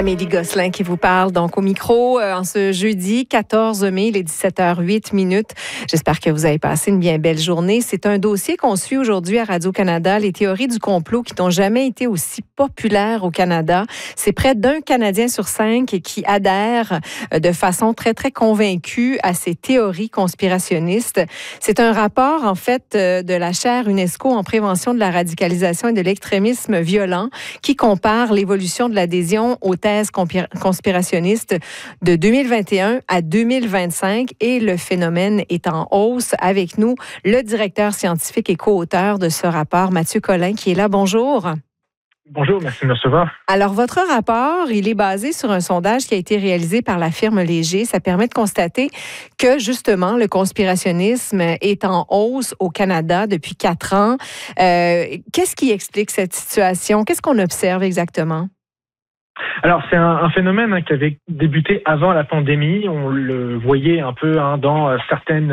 Amélie Gosselin qui vous parle donc au micro en ce jeudi 14 mai, il est 17h08. J'espère que vous avez passé une bien belle journée. C'est un dossier qu'on suit aujourd'hui à Radio-Canada, les théories du complot qui n'ont jamais été aussi populaires au Canada. C'est près d'un Canadien sur 5 qui adhère de façon très, très convaincue à ces théories conspirationnistes. C'est un rapport, en fait, de la chaire UNESCO en prévention de la radicalisation et de l'extrémisme violent qui compare l'évolution de l'adhésion aux thèses conspirationnistes de 2021 à 2025 et le phénomène est en hausse. Avec nous, le directeur scientifique et co-auteur de ce rapport, Mathieu Collin, qui est là. Bonjour. Bonjour, merci de me recevoir. Alors, votre rapport, il est basé sur un sondage qui a été réalisé par la firme Léger. Ça permet de constater que, justement, le conspirationnisme est en hausse au Canada depuis 4 ans. Qu'est-ce qui explique cette situation? Qu'est-ce qu'on observe exactement? Alors, c'est un phénomène qui avait débuté avant la pandémie. On le voyait un peu dans certaines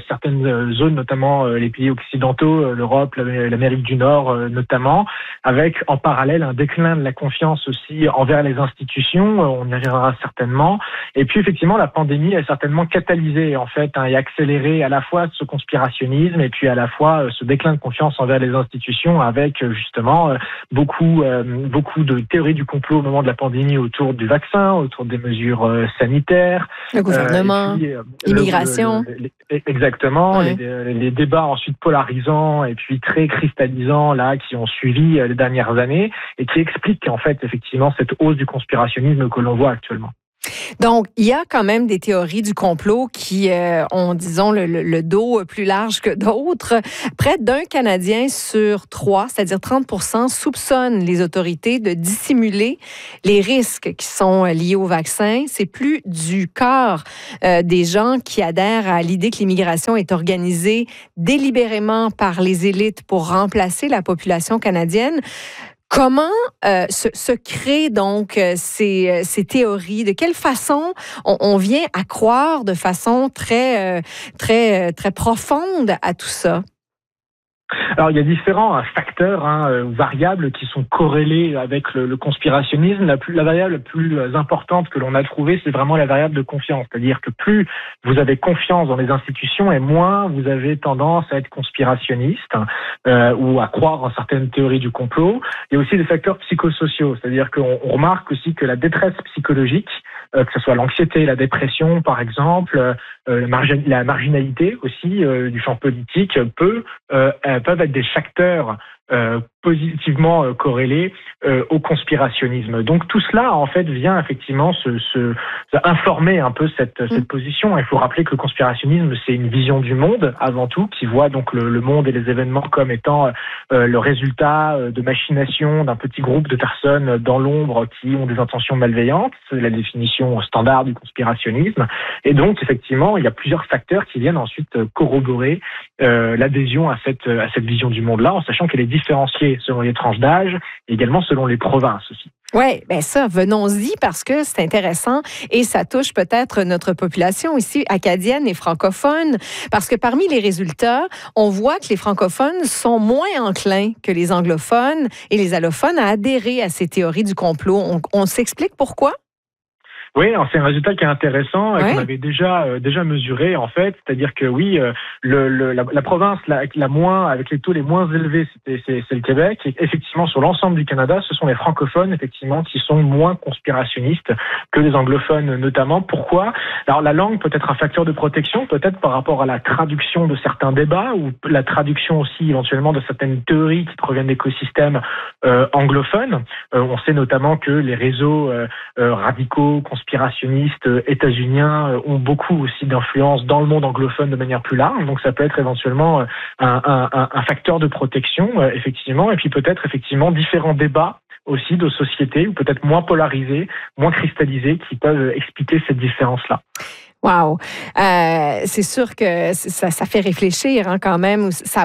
zones, notamment les pays occidentaux, l'Europe, l'Amérique du Nord notamment, avec en parallèle un déclin de la confiance aussi envers les institutions. On y reviendra certainement. Et puis, effectivement, la pandémie a certainement catalysé en fait et accéléré à la fois ce conspirationnisme et puis à la fois ce déclin de confiance envers les institutions avec justement beaucoup de théories du complot au moment de la pandémie autour du vaccin, autour des mesures sanitaires. Le gouvernement, l'immigration. Exactement. Ouais. Les débats ensuite polarisants et puis très cristallisants là qui ont suivi les dernières années et qui expliquent en fait effectivement cette hausse du conspirationnisme que l'on voit actuellement. Donc, il y a quand même des théories du complot qui ont, disons, le dos plus large que d'autres. Près d'un Canadien sur 3, c'est-à-dire 30%, soupçonne les autorités de dissimuler les risques qui sont liés au vaccin. C'est plus du quart des gens qui adhèrent à l'idée que l'immigration est organisée délibérément par les élites pour remplacer la population canadienne. Comment se créent donc ces théories? De quelle façon on vient à croire de façon très profonde à tout ça? Alors, il y a différents facteurs, variables qui sont corrélés avec le conspirationnisme. La variable la plus importante que l'on a trouvée, c'est vraiment la variable de confiance. C'est-à-dire que plus vous avez confiance dans les institutions et moins vous avez tendance à être conspirationniste ou à croire en certaines théories du complot. Il y a aussi des facteurs psychosociaux. C'est-à-dire qu'on remarque aussi que la détresse psychologique, que ce soit l'anxiété, la dépression, par exemple, la marginalité aussi du champ politique peuvent être des facteurs positivement corrélés au conspirationnisme. Donc tout cela en fait vient effectivement se informer un peu cette position. Il faut rappeler que le conspirationnisme c'est une vision du monde avant tout qui voit donc le monde et les événements comme étant le résultat de machination d'un petit groupe de personnes dans l'ombre qui ont des intentions malveillantes. C'est la définition standard du conspirationnisme. Et donc effectivement il y a plusieurs facteurs qui viennent ensuite corroborer l'adhésion à cette vision du monde-là, en sachant qu'elle est différenciée selon les tranches d'âge et également selon les provinces aussi. Oui, bien ça, venons-y parce que c'est intéressant et ça touche peut-être notre population ici, acadienne et francophone, parce que parmi les résultats, on voit que les francophones sont moins enclins que les anglophones et les allophones à adhérer à ces théories du complot. On s'explique pourquoi? Oui, c'est un résultat qui est intéressant qu'on avait déjà mesuré en fait, c'est-à-dire que oui, la province la moins avec les taux les moins élevés, c'est le Québec. Et effectivement, sur l'ensemble du Canada, ce sont les francophones effectivement qui sont moins conspirationnistes que les anglophones notamment. Pourquoi? Alors la langue peut être un facteur de protection, peut-être par rapport à la traduction de certains débats ou la traduction aussi éventuellement de certaines théories qui proviennent d'écosystèmes anglophones. On sait notamment que les réseaux radicaux conspirationnistes états-uniens ont beaucoup aussi d'influence dans le monde anglophone de manière plus large. Donc ça peut être éventuellement un facteur de protection, effectivement. Et puis peut-être effectivement différents débats aussi de sociétés, ou peut-être moins polarisés, moins cristallisés, qui peuvent expliquer cette différence-là. Wow! C'est sûr que ça fait réfléchir quand même. Ça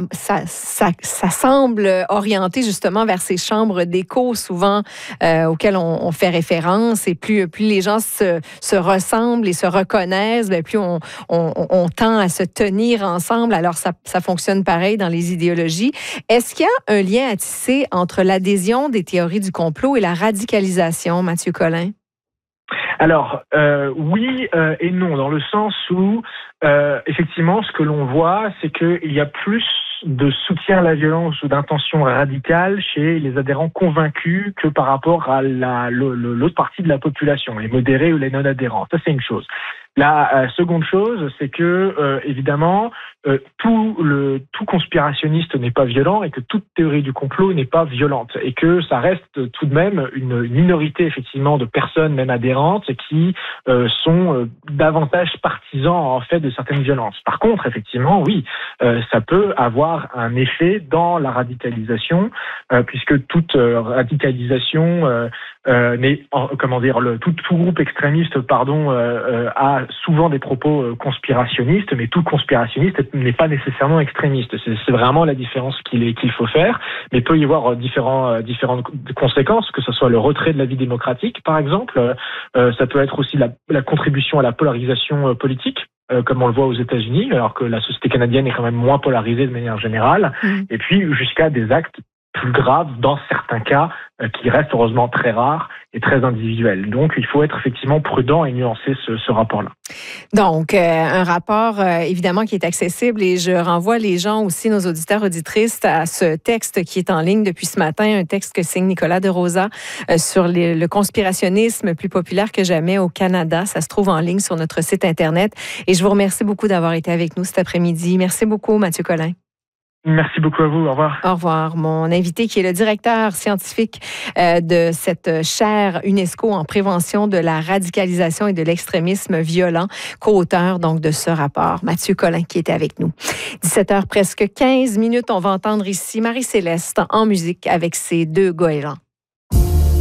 semble orienté justement vers ces chambres d'écho souvent auxquelles on fait référence. Et plus les gens se ressemblent et se reconnaissent, bien, plus on tend à se tenir ensemble. Alors ça fonctionne pareil dans les idéologies. Est-ce qu'il y a un lien à tisser entre l'adhésion des théories du complot et la radicalisation, Mathieu Collin? Alors, oui et non, dans le sens où, effectivement, ce que l'on voit, c'est qu'il y a plus de soutien à la violence ou d'intention radicale chez les adhérents convaincus que par rapport à l'autre partie de la population, les modérés ou les non-adhérents. Ça, c'est une chose. La seconde chose, c'est que, évidemment, tout conspirationniste n'est pas violent et que toute théorie du complot n'est pas violente et que ça reste tout de même une minorité, effectivement, de personnes, même adhérentes, qui sont davantage partisans, en fait, de certaines violences. Par contre, effectivement, oui, ça peut avoir un effet dans la radicalisation, puisque toute radicalisation tout groupe extrémiste, a souvent des propos conspirationnistes, mais tout conspirationniste n'est pas nécessairement extrémiste. C'est vraiment la différence qu'il faut faire. Mais il peut y avoir différentes conséquences, que ce soit le retrait de la vie démocratique, par exemple. Ça peut être aussi la contribution à la polarisation politique, comme on le voit aux États-Unis, alors que la société canadienne est quand même moins polarisée de manière générale. Et puis jusqu'à des actes plus graves dans certains cas, qui restent heureusement très rares et très individuels. Donc, il faut être effectivement prudent et nuancer ce rapport-là. Donc, un rapport, évidemment, qui est accessible et je renvoie les gens aussi, nos auditeurs, auditrices, à ce texte qui est en ligne depuis ce matin, un texte que signe Nicolas Desrosas sur le conspirationnisme plus populaire que jamais au Canada. Ça se trouve en ligne sur notre site Internet. Et je vous remercie beaucoup d'avoir été avec nous cet après-midi. Merci beaucoup, Mathieu Collin. Merci beaucoup à vous. Au revoir. Au revoir. Mon invité qui est le directeur scientifique de cette chaire UNESCO en prévention de la radicalisation et de l'extrémisme violent, co-auteur donc de ce rapport, Mathieu Collin, qui était avec nous. 17h presque 15 minutes, on va entendre ici Marie-Céleste en musique avec ses deux goélands.